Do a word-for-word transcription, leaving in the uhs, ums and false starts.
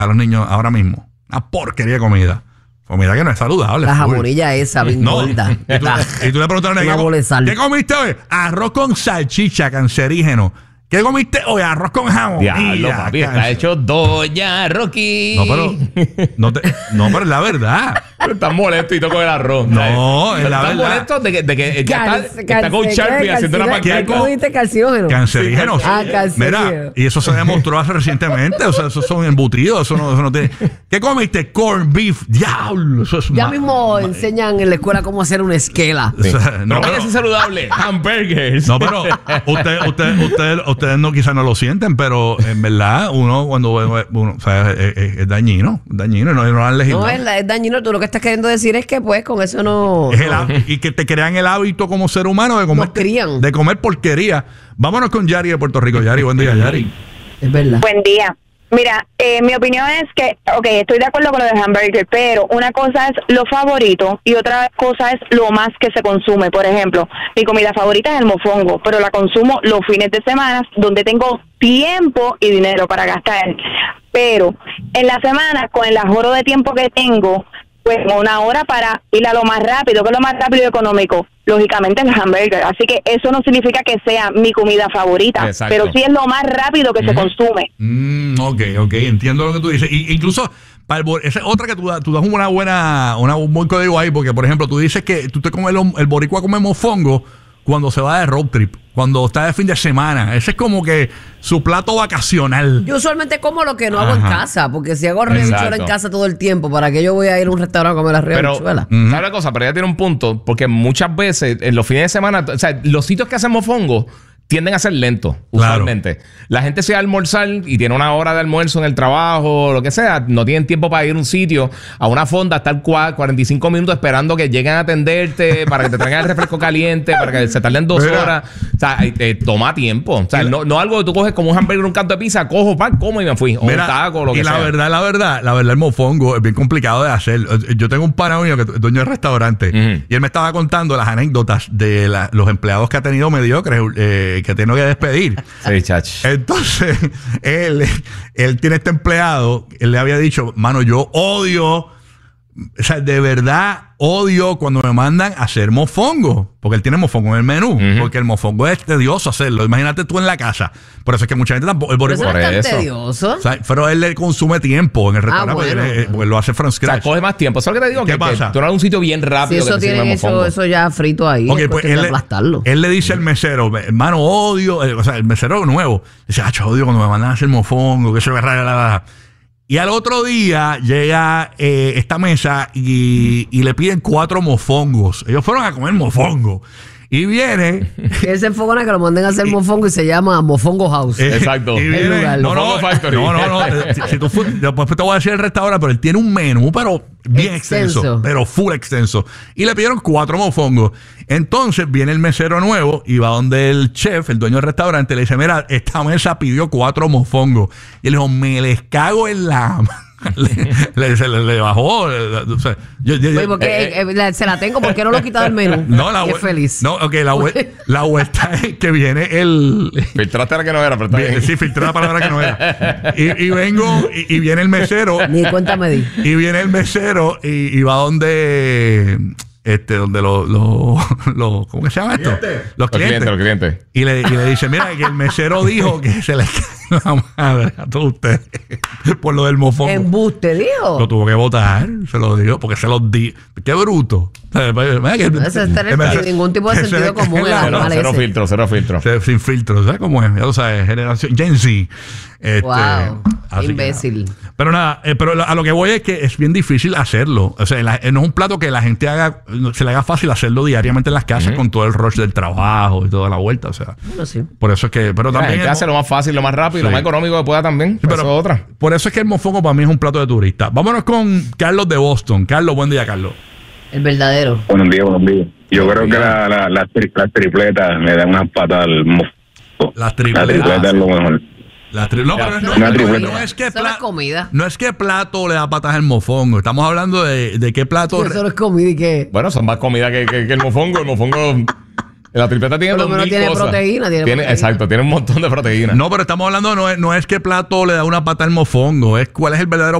a los niños ahora mismo? Una porquería de comida. Comida que no es saludable. La jamonilla esa, bien no. gorda. Y tú, y tú le preguntas a una ¿qué comiste hoy? Arroz con salchicha, cancerígeno. ¿Qué comiste hoy? Arroz con jamón. Diablo, papi, está hecho Doña Rocky. No, pero no, te, no, pero es la verdad. Estás molesto y toco el arroz. No, es la verdad. Estás molesto de que, de que ya está, está con Sharpie haciendo una pancarta. ¿Qué comiste? Carcinógeno. Cancerígeno. Sí. Ah, cancerígeno. Mira, y eso se demostró hace recientemente. O sea, esos son embutidos. Eso no, eso no tiene. ¿Qué comiste? Corn beef. Diablo. Eso es ya ma- mismo ma- enseñan en la escuela cómo hacer una esquela. Sí. O sea, no, no pero, vaya a ser saludable. Hamburgers. No, pero usted, usted, usted, ustedes no, quizás no lo sienten, pero en verdad, uno cuando uno, o sea, es, es, es dañino, dañino, no, no lo han legislado. No, es, es dañino. Tú lo que estás queriendo decir es que, pues, con eso no. Es el, y que te crean el hábito como ser humano de comer, Nos crían. de comer porquería. Vámonos con Yari de Puerto Rico. Yari, buen día, Yari. Es verdad. Buen día. Mira, eh, mi opinión es que, ok, estoy de acuerdo con lo de hamburger, pero una cosa es lo favorito y otra cosa es lo más que se consume. Por ejemplo, mi comida favorita es el mofongo, pero la consumo los fines de semana donde tengo tiempo y dinero para gastar. Pero en la semana, con el ahorro de tiempo que tengo, pues una hora para ir a lo más rápido, que es lo más rápido y económico. Lógicamente el hamburger. Así que eso no significa que sea mi comida favorita. Exacto. Pero sí es lo más rápido que mm. se consume. Mm, ok, ok, entiendo lo que tú dices. Y, incluso, para el, esa es otra que tú, tú das una buena, una, un buen código ahí, porque por ejemplo, tú dices que tú te comes el, el boricua come mofongo cuando se va de road trip, cuando está de fin de semana. Ese es como que su plato vacacional. Yo usualmente como lo que no hago Ajá. en casa, porque si hago revichuela en casa todo el tiempo, ¿para qué yo voy a ir a un restaurante a comer las revichuelas? Pero, ¿sabes una cosa? Pero ella tiene un punto, porque muchas veces en los fines de semana, o sea, los sitios que hacen mofongo tienden a ser lentos, usualmente. Claro. La gente se va a almorzar y tiene una hora de almuerzo en el trabajo o lo que sea. No tienen tiempo para ir a un sitio, a una fonda, estar cuarenta y cinco minutos esperando que lleguen a atenderte para que te traigan el refresco caliente, para que se tarden dos Mira. horas. O sea, eh, toma tiempo. O sea, no, no algo que tú coges como un hamburger, un canto de pizza, cojo, pan, como y me fui. O Mira, un taco, lo que y la sea. verdad, la verdad, la verdad, el mofongo es bien complicado de hacer. Yo tengo un pana mío que es dueño de restaurante uh-huh. y él me estaba contando las anécdotas de la, los empleados que ha tenido mediocres, eh, que tiene que despedir. Sí, chach. Entonces, él, él tiene este empleado, él le había dicho, mano, yo odio, o sea, de verdad odio cuando me mandan a hacer mofongo, porque él tiene mofongo en el menú, uh-huh. porque el mofongo es tedioso hacerlo. Imagínate tú en la casa. Por eso es que mucha gente tampoco... El boricua, por eso no es eso. tan tedioso. O sea, pero él le consume tiempo en el restaurante, ah, bueno. porque, él, porque lo hace from scratch. O sea, coge más tiempo. Eso es lo que te digo. ¿Qué que, pasa? Que tú no eres un sitio bien rápido. Si eso que te tiene eso, eso ya frito ahí. Okay, pues él, aplastarlo. él le dice al mesero, hermano, odio, eh, o sea, el mesero nuevo, dice, ah, odio cuando me mandan a hacer mofongo, que eso es raro. Y al otro día llega eh, esta mesa y, y le piden cuatro mofongos. Ellos fueron a comer mofongo. Y viene... Él se enfogona que lo manden a hacer mofongo y se llama Mofongo House. Eh, Exacto. Y viene, lugar, no, no, no, no, no. Si, si tú fu- después te voy a decir el restaurante, pero él tiene un menú, pero bien extenso. extenso pero full extenso. Y le pidieron cuatro mofongos. Entonces viene el mesero nuevo y va donde el chef, el dueño del restaurante, le dice, mira, esta mesa pidió cuatro mofongos. Y él dijo, me les cago en la... le, le, se le, le bajó. O sea, yo, yo, Oye, porque eh, eh, se la tengo, ¿por qué no lo he quitado del menú? No, la Qué feliz. No, ok, la, la vuelta es que viene el. Filtraste la que no era, pero está bien. bien. Sí, filtré la palabra que no era. Y, y vengo, y, y viene el mesero. Ni cuenta me di. Y viene el mesero y, y va donde. Este, donde los, los, los, ¿cómo que se llama esto? Cliente. Los clientes. Los clientes, los clientes. Y le, y le dice, mira, que el mesero dijo que se le cae la madre a todos ustedes por lo del mofongo. Embuste, dijo. Lo tuvo que votar, se lo dijo, porque se los di. ¡Qué bruto! No, eso está sin ningún tipo de sentido común. Cero, cero filtro, cero filtro. Sin filtro, ¿sabes cómo es? Ya lo sabes, generación Gen Z. Este, wow, imbécil. Que, pero nada, eh, pero a lo que voy es que es bien difícil hacerlo. O sea, la, no es un plato que la gente haga, se le haga fácil hacerlo diariamente en las casas uh-huh. con todo el rush del trabajo y toda la vuelta. O sea, bueno, sí. Por eso es que. Pero también. La gente hace lo más fácil, lo más rápido, sí. lo más económico que pueda también. Sí, pero eso es otra. Por eso es que el mofongo para mí es un plato de turista. Vámonos con Carlos de Boston. Carlos, buen día, Carlos. El verdadero. Buenos días, buenos días. Yo creo que la, la, la, la tripleta me da unas patas al mofongo. Las tripletas. La tripleta es lo mejor. La tri no, pero no, una no, tripleta. No es que eso no es comida. No es que plato le da patas al mofongo. Estamos hablando de, de qué plato. Eso no es comida y qué. Bueno, son más comida que, que, que el mofongo. El mofongo La tripleta tiene Por lo menos tiene cosas. proteína, tiene proteína. Exacto, tiene un montón de proteína. No, pero estamos hablando, no es, no es que Plato le da una pata al mofongo, es cuál es el verdadero